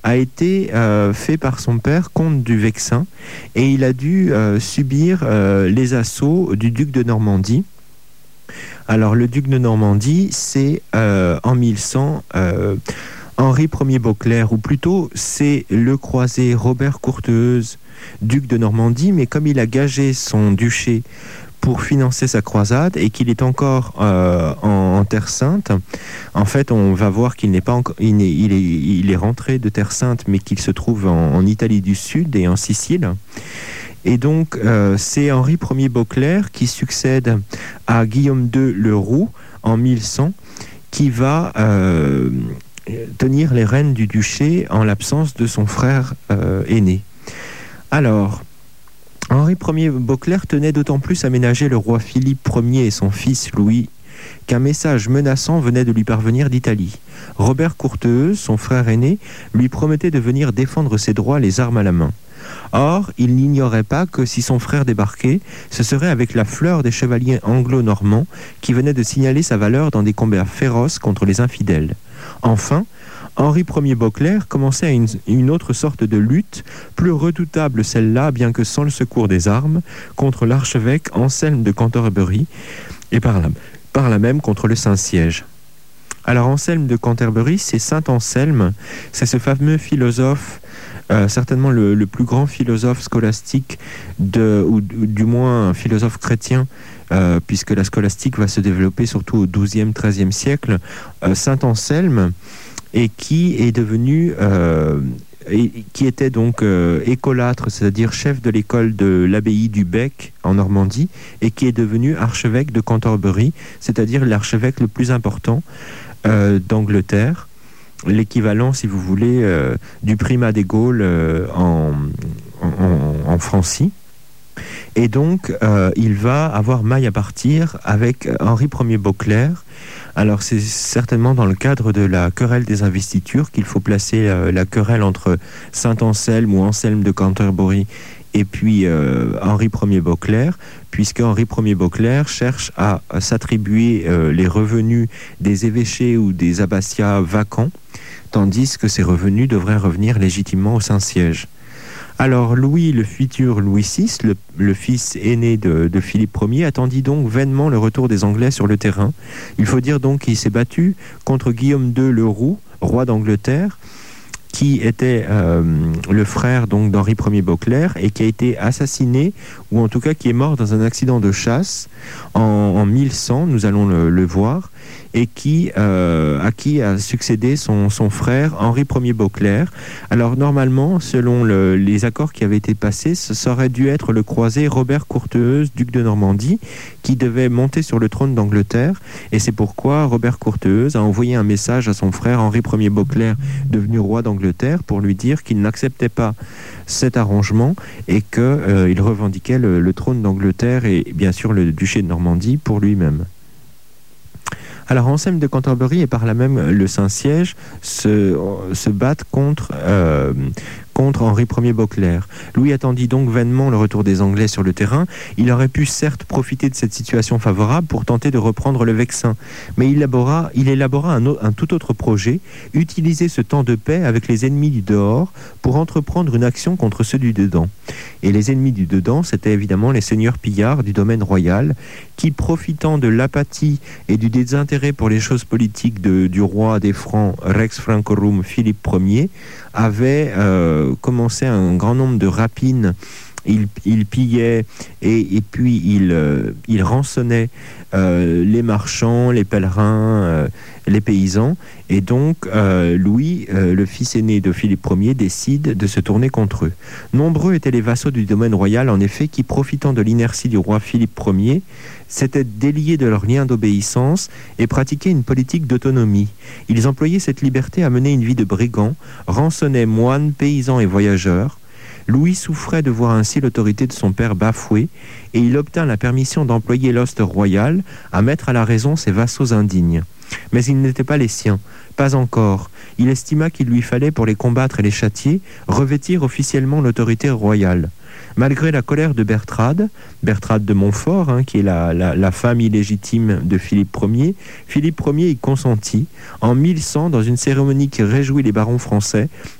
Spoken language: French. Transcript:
a été fait par son père, comte du Vexin, et il a dû subir les assauts du duc de Normandie. Alors, le duc de Normandie, c'est en 1100 Henri Ier Beauclerc, ou plutôt c'est le croisé Robert Courteheuse, duc de Normandie, mais comme il a gagé son duché pour financer sa croisade et qu'il est encore en Terre Sainte, en fait, on va voir qu'il n'est pas encore, il est rentré de Terre Sainte, mais qu'il se trouve en Italie du Sud et en Sicile. Et donc, c'est Henri Ier Beauclerc qui succède à Guillaume II le Roux en 1100, qui va tenir les rênes du duché en l'absence de son frère aîné. Alors, Henri Ier Beauclerc tenait d'autant plus à ménager le roi Philippe Ier et son fils Louis qu'un message menaçant venait de lui parvenir d'Italie. Robert Courteheuse, son frère aîné, lui promettait de venir défendre ses droits les armes à la main. Or, il n'ignorait pas que si son frère débarquait, ce serait avec la fleur des chevaliers anglo-normands qui venaient de signaler sa valeur dans des combats féroces contre les infidèles. Enfin, Henri Ier Beauclerc commençait à une autre sorte de lutte, plus redoutable celle-là, bien que sans le secours des armes, contre l'archevêque Anselme de Cantorbéry, et par là même contre le Saint-Siège. Alors Anselme de Cantorbéry, c'est Saint Anselme, c'est ce fameux philosophe, certainement le plus grand philosophe scolastique, ou du moins un philosophe chrétien, puisque la scolastique va se développer surtout au XIIe, XIIIe siècle, Saint Anselme, et qui est devenu, qui était donc écolâtre, c'est-à-dire chef de l'école de l'abbaye du Bec en Normandie, et qui est devenu archevêque de Cantorbéry, c'est-à-dire l'archevêque le plus important d'Angleterre, l'équivalent, si vous voulez, du primat des Gaules en Francie. Et donc, il va avoir maille à partir avec Henri Ier Beauclerc. Alors, c'est certainement dans le cadre de la querelle des investitures qu'il faut placer la querelle entre Saint Anselme ou Anselme de Cantorbéry et puis Henri Ier Beauclerc, puisque Henri Ier Beauclerc cherche à s'attribuer les revenus des évêchés ou des abbatiats vacants, tandis que ces revenus devraient revenir légitimement au Saint-Siège. Alors Louis, le futur Louis VI, le fils aîné de Philippe Ier, attendit donc vainement le retour des Anglais sur le terrain. Il faut dire donc qu'il s'est battu contre Guillaume II le Roux, roi d'Angleterre, qui était le frère donc d'Henri Ier Beauclerc et qui a été assassiné, ou en tout cas qui est mort dans un accident de chasse en 1100, nous allons le voir, et à qui a succédé son frère Henri Ier Beauclerc. Alors normalement, selon les accords qui avaient été passés, ce aurait dû être le croisé Robert Courteheuse, duc de Normandie, qui devait monter sur le trône d'Angleterre, et c'est pourquoi Robert Courteheuse a envoyé un message à son frère Henri Ier Beauclerc, devenu roi d'Angleterre, pour lui dire qu'il n'acceptait pas cet arrangement et qu'il revendiquait le trône d'Angleterre et bien sûr le duché de Normandie pour lui-même. Alors Anselme de Cantorbéry et par là même le Saint-Siège se battent contre Henri Ier Beauclerc. Louis attendit donc vainement le retour des Anglais sur le terrain. Il aurait pu certes profiter de cette situation favorable pour tenter de reprendre le Vexin, mais il élabora un tout autre projet, utiliser ce temps de paix avec les ennemis du dehors pour entreprendre une action contre ceux du dedans. Et les ennemis du dedans, c'était évidemment les seigneurs pillards du domaine royal, qui, profitant de l'apathie et du désintérêt pour les choses politiques du roi des Francs, Rex Francorum Philippe Ier, avaient commencé un grand nombre de rapines. Il pillait et puis il rançonnait les marchands, les pèlerins, les paysans. Et donc Louis, le fils aîné de Philippe Ier, décide de se tourner contre eux. Nombreux étaient les vassaux du domaine royal, en effet, qui, profitant de l'inertie du roi Philippe Ier, s'étaient déliés de leurs liens d'obéissance et pratiquaient une politique d'autonomie. Ils employaient cette liberté à mener une vie de brigands, rançonnaient moines, paysans et voyageurs. Louis souffrait de voir ainsi l'autorité de son père bafouée, et il obtint la permission d'employer l'hoste royal à mettre à la raison ses vassaux indignes. Mais ils n'étaient pas les siens, pas encore. Il estima qu'il lui fallait, pour les combattre et les châtier, revêtir officiellement l'autorité royale. Malgré la colère de Bertrade de Montfort, qui est la femme illégitime de Philippe Ier y consentit en 1100 dans une cérémonie qui réjouit les barons français